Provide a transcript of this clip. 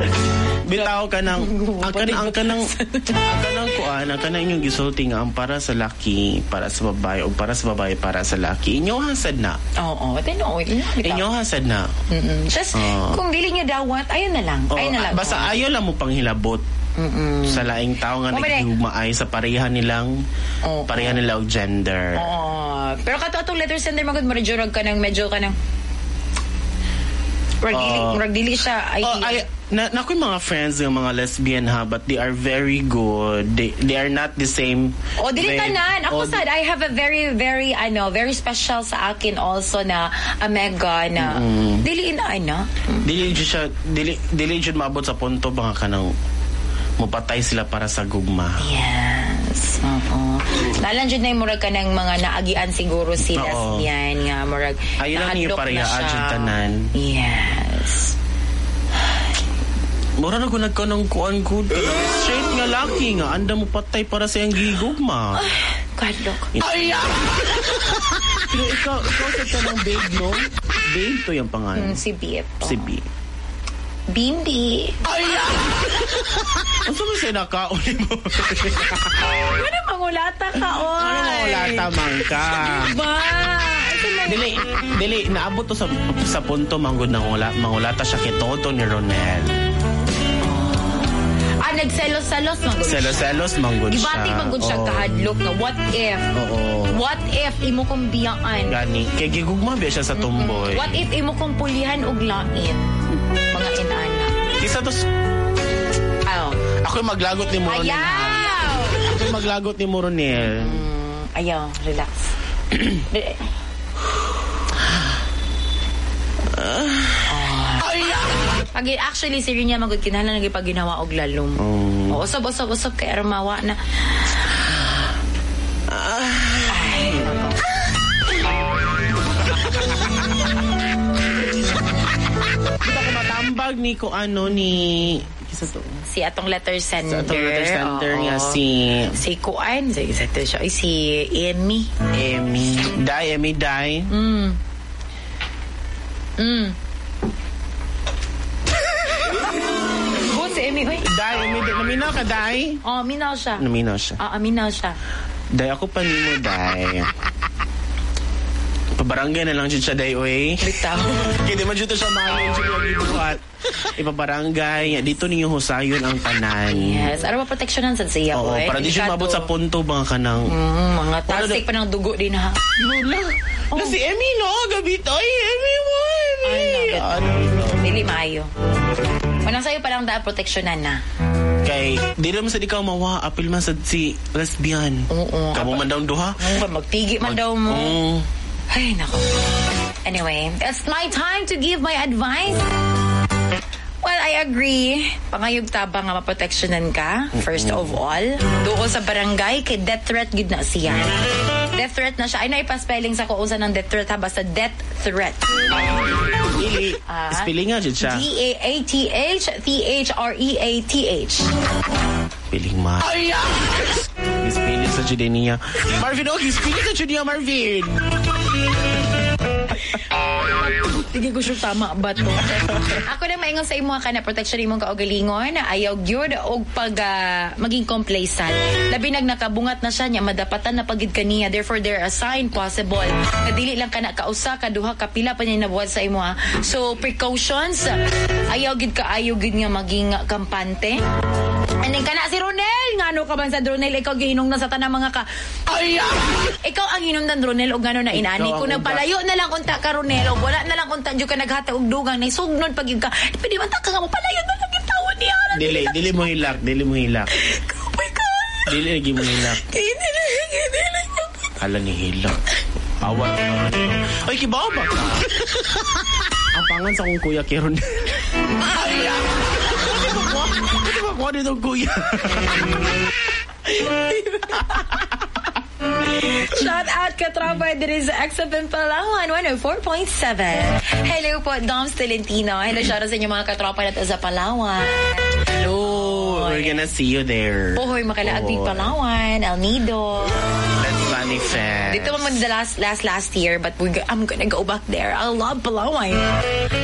Bitaw ka ng ang kanang kuan, ang kanang inyong gisulti nga ang para sa laki, para sa babae o para sa babae para sa laki. Inyo hasad na. Oo, tinuod. Inyo hasad na. Just kung dili niyo dawat, ayun na lang. Ayun na lang. Basta ayaw lang mo panghilabot. Sa laing tao nga naghiumaay sa pareha nilang og gender. Pero kato atong letter sender magud mo rejurag ka ng medyo ka ng Ragdili siya. Nakoy mga friends ng mga lesbian ha, but they are very good. They are not the same. Dili tanan. Ako sad, I have a very, very, very special sa akin also na Mega na dili ina. Dili jud maabot sa punto baka kanang mupatay sila para sa gugma. Yes. Nalan jud na murag ka ng mga naagian siguro si lesbian nga murag. Ayun lang yung pareha jud tanan. Yes. Mura na ko nagkanong kuan good. Straight nga laki nga anda mo patay para sa iyang gigugma. Kadlok. Pero ikaw sa tanong babe, no? Babe to yung pangalan. Si Beep. Si Beep. Bimbi. Ano ba siya nakauli mo? Ano mangulata ka, oy? Ano mangulata man ka? Diba? Dili, naabot to sa punto manggod mangulata siya kay Toto ni Ronel. Nagselos-selos manggod siya. Selos-selos manggod siya. Gibati manggod siya kahadlok na what if? What if imo kong biyaan? Gani, kay gigugma ba siya sa tumboy? What if imo kong pulihan og lain? Mga inana. Kisa to... Ako'y maglagot ni Moronel. Ayaw! Ako'y maglagot ni Moronel. Ayaw, relax. Actually, sir niya magod kinahanglan nagipag ginawa og lalom. Usab kay armawa na. Kita ko matambag ni ko ni si atong letter sender. Sa atong letter sender nga si Kuan, si Emmy. Dai. Si Emmy, oy. Dai, naminaw ka, Dai? Minaw siya. Naminaw siya. Minaw siya. Dai, ako pa nimo, Dai. Pabarangay na lang siya, Dai, oy. Bitaw. Kaya di man siya siya mahalin siya yung ibuhat. Ipabarangay. Dito ninyo husayon ang tanan. Yes. Ara proteksyonan sa siya, oy. Para di siya mabot sa punto, mga kanang... mga tasik pa ng dugo din, ha? Wala. Si Emmy, no? Gabit. Ay, Emmy, Dili maayo. Unang sa'yo palang daan proteksyonan na. Kay, di naman sa di ka mawa, apil man sa si lesbian. Kamu man daw duha? Magtigi man daw mo. Ay, nako. Anyway, it's my time to give my advice. Well, I agree. Pangayog tabang nga maproteksyonan ka, first of all. Doon sa barangay, kay death threat gid na siya. Death threat na siya. Ay, naipa-spelling sa kuusan ng death threat, ha? Basta death threat. Dili. Spelling nga dyan siya. D-A-A-T-H-T-H-R-E-A-T-H. Spelling ma. Spelling sa dyan niya. Marvin, spelling sa dyan niya, Marvin. Hindi ko sure tama ba to. Ako na maingon sa imo ka na protection imong kaugalingon na ayaw gyud og pag maging complacent. Labi nakabungat na siya nya madapatan na pagid kaniya. Therefore there are sign possible na dili lang kana kausa kaduha kapila pa niya nabuhat sa imo. So precautions. Ayaw gid nga maging kampante. And then kana si Ronel, ngano ka man sa Ronel, ikaw gihinungdan sa tanang mga ka. Ikaw ang hinungdan Ronel og ngano na inani ko nagpalayo na lang unta ka Ronel og wala na lang unta jud ka naghatag og dugang nay sugnod pag ka. Pwede man ta ka mo palayo na lang yung tawon niya. Dili mo hilak. Oh my God. Dili lagi mo hilak. Hala ni hilak. Awan ka. Ay, kibaw ba ka? Ang pangan sa kong kuya kay Ronel. Ano ba kuha nitong kuya? Shout out katropa din sa XFM Palawan 104.7. Hello po, Doms Tolentino. Hello, shout out sa inyo mga katropa natin sa Palawan. Hello, we're gonna see you there. Pohoy, makalaag din Palawan, El Nido. Let's manifest. Dito naman the last year, but I'm gonna go back there. I love Palawan.